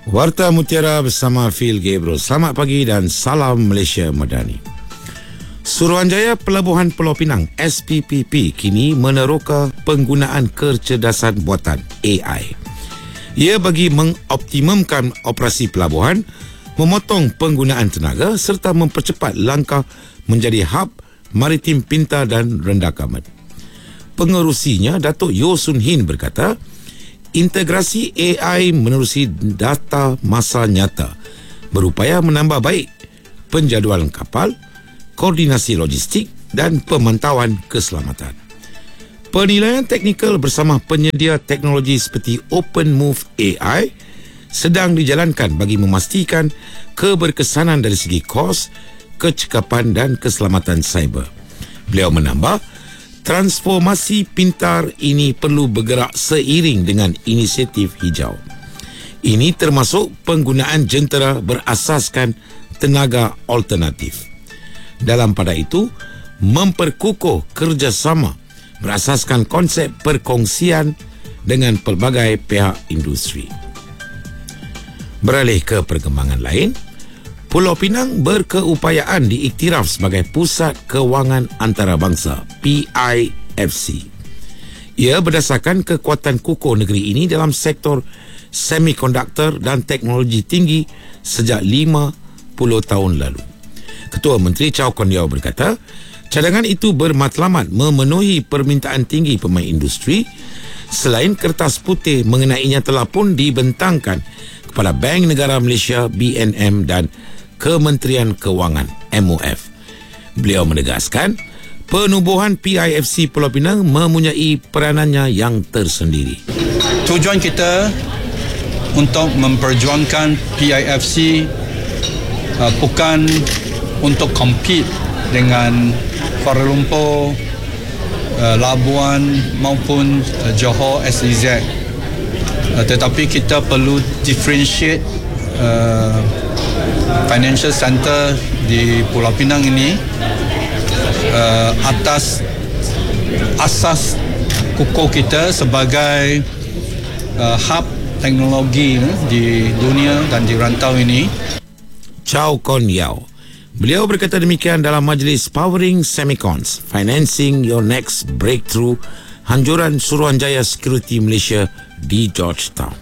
Warta Mutiara bersama Phil Gabriel. Selamat pagi dan salam Malaysia Madani. Suruhanjaya Pelabuhan Pulau Pinang SPPP kini meneroka penggunaan kecerdasan buatan AI. Ia bagi mengoptimumkan operasi pelabuhan, memotong penggunaan tenaga serta mempercepat langkah menjadi hub maritim pintar dan rendah karbon. Pengerusinya Datuk Yeo Soon Hin berkata, integrasi AI menerusi data masa nyata berupaya menambah baik penjadualan kapal, koordinasi logistik dan pemantauan keselamatan. Penilaian teknikal bersama penyedia teknologi seperti OpenMove AI sedang dijalankan bagi memastikan keberkesanan dari segi kos, kecekapan dan keselamatan cyber. Beliau menambah, transformasi pintar ini perlu bergerak seiring dengan inisiatif hijau. Ini termasuk penggunaan jentera berasaskan tenaga alternatif. Dalam pada itu, memperkukuh kerjasama berasaskan konsep perkongsian dengan pelbagai pihak industri. Beralih ke perkembangan lain, Pulau Pinang berkeupayaan diiktiraf sebagai Pusat Kewangan Antarabangsa PIFC. Ia berdasarkan kekuatan kukuh negeri ini dalam sektor semikonduktor dan teknologi tinggi sejak 50 tahun lalu. Ketua Menteri Chow Kon Yeow berkata, cadangan itu bermatlamat memenuhi permintaan tinggi pemain industri. Selain kertas putih mengenainya telah pun dibentangkan kepada Bank Negara Malaysia BNM dan Kementerian Kewangan MOF. Beliau menegaskan, penubuhan PIFC Pulau Pinang mempunyai peranannya yang tersendiri. Tujuan kita untuk memperjuangkan PIFC bukan untuk compete dengan Kuala Lumpur, Labuan maupun Johor SEZ. Tetapi kita perlu differentiate financial center di Pulau Pinang ini atas asas kukuh kita sebagai hub teknologi di dunia dan di rantau ini. Chow Kon Yeow. Beliau berkata demikian dalam majlis Powering Semicons, Financing Your Next Breakthrough, Hanjuran Suruhanjaya Security Malaysia di Georgetown.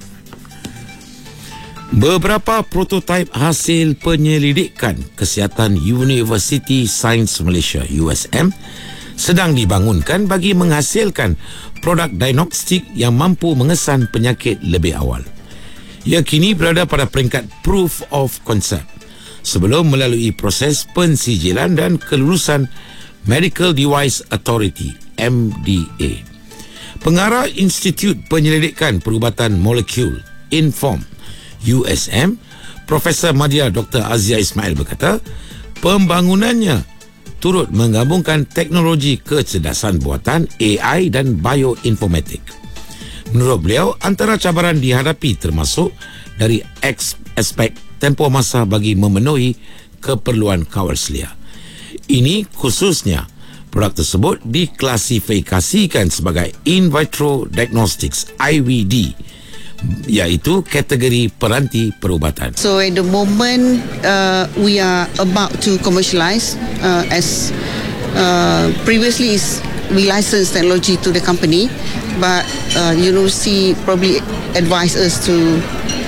Beberapa prototipe hasil penyelidikan kesihatan University Science Malaysia USM sedang dibangunkan bagi menghasilkan produk diagnostik yang mampu mengesan penyakit lebih awal. Ia kini berada pada peringkat Proof of Concept sebelum melalui proses pensijilan dan kelulusan Medical Device Authority MDA. Pengarah Institut Penyelidikan Perubatan Molekul Inform USM, Profesor Madya Dr. Azia Ismail berkata, pembangunannya turut menggabungkan teknologi kecerdasan buatan AI dan bioinformatik. Menurut beliau, antara cabaran dihadapi termasuk dari aspek tempoh masa bagi memenuhi keperluan kawal selia. Ini khususnya produk tersebut diklasifikasikan sebagai in vitro diagnostics IVD, iaitu kategori peranti perubatan. So at the moment we are about to commercialize as previously we licensed technology to the company, but university probably advised us to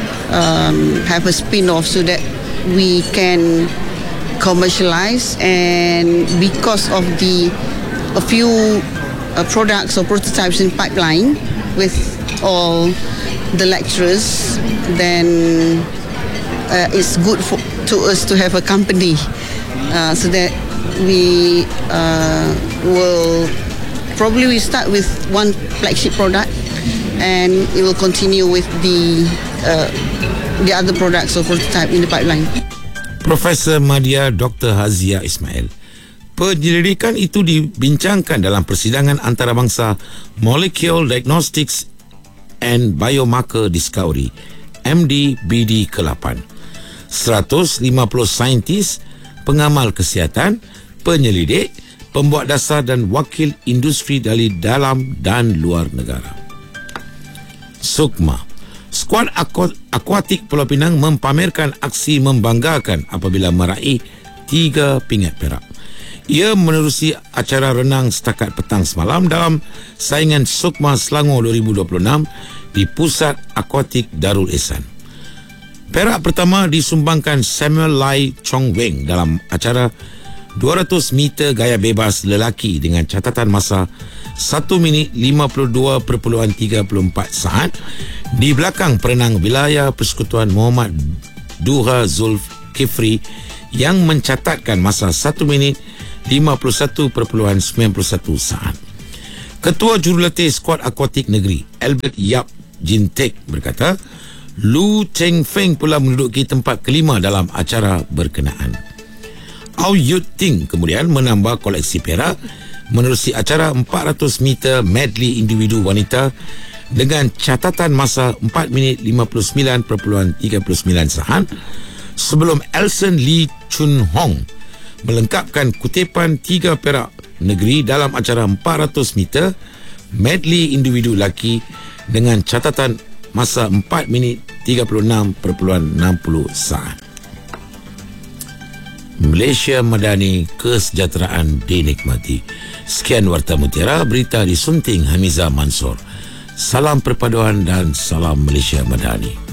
have a spin-off so that we can commercialize, and because of a few products or prototypes in pipeline with all the lecturers, then it's good to us to have a company so that we will probably start with one flagship product and it will continue with the other products or prototype in the pipeline. Profesor Madya Dr. Azia Ismail. Penyelidikan itu dibincangkan dalam persidangan antarabangsa Molecular Diagnostics and Biomarker Discovery MDBD ke-8. 150 saintis, pengamal kesihatan, penyelidik, pembuat dasar dan wakil industri dari dalam dan luar negara. SUKMA. Skuad akuatik Pulau Pinang mempamerkan aksi membanggakan apabila meraih 3 pingat perak. Ia menerusi acara renang setakat petang semalam dalam saingan Sukma Selangor 2026 di Pusat Akuatik Darul Ihsan. Perak pertama disumbangkan Samuel Lai Chong Weng dalam acara 200 meter gaya bebas lelaki dengan catatan masa 1 minit 52.34 saat di belakang perenang wilayah Persekutuan Muhammad Duha Zulkifli yang mencatatkan masa 1 minit 51.91 saat. Ketua Jurulatih Skuad Akuatik Negeri Albert Yap Jintek berkata, Lu Cheng Feng pula menduduki tempat kelima dalam acara berkenaan. Au Yut Ting kemudian menambah koleksi perak menerusi acara 400 meter medley individu wanita dengan catatan masa 4 minit 59.39 saat, sebelum Elson Lee Chun Hong melengkapkan kutipan 3 perak negeri dalam acara 400 meter medley individu lelaki dengan catatan masa 4 minit 36.60 saat. Malaysia Madani, kesejahteraan dinikmati. Sekian Warta Mutiara, berita disunting Hamizah Mansor. Salam perpaduan dan salam Malaysia Madani.